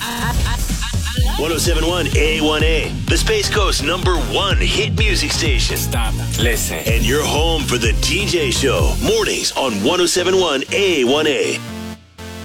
1071 A1A, the Space Coast #1 hit music station. Stop. Listen. And you're home for the DJ show. Mornings on 1071 A1A.